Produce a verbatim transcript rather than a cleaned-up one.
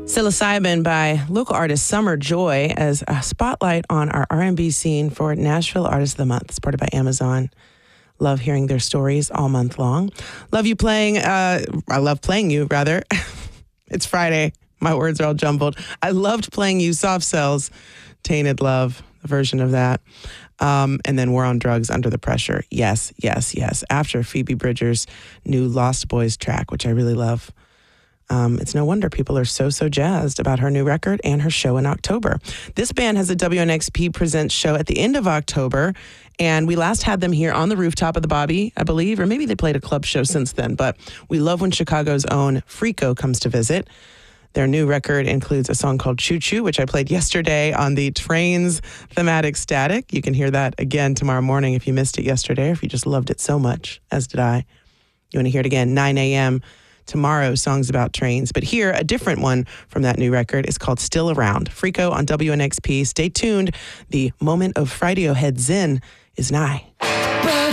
Psilocybin by local artist Summer Joy as a spotlight on our R and B scene for Nashville Artist of the Month, supported by Amazon. Love hearing their stories all month long. Love you playing, uh, I love playing you, rather. It's Friday. My words are all jumbled. I loved playing you Soft Cells, Tainted Love, a version of that. Um, and then War on Drugs, Under the Pressure. Yes, yes, yes. After Phoebe Bridgers' new Lost Boys track, which I really love. Um, it's no wonder people are so, so jazzed about her new record and her show in October. This band has a W N X P Presents show at the end of October, and we last had them here on the rooftop of the Bobby, I believe, or maybe they played a club show since then, but we love when Chicago's own Freako comes to visit. Their new record includes a song called Choo Choo, which I played yesterday on the Trains Thematic Static. You can hear that again tomorrow morning if you missed it yesterday, or if you just loved it so much, as did I. You want to hear it again, nine a.m., tomorrow, songs about trains. But here, a different one from that new record is called Still Around. Freako on W N X P. Stay tuned. The moment of Fridayhead Zen is nigh.